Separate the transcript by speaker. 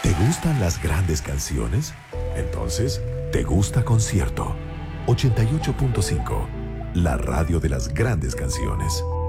Speaker 1: ¿Te gustan las grandes canciones? Entonces, ¿te gusta Concierto? 88.5, la radio de las grandes canciones.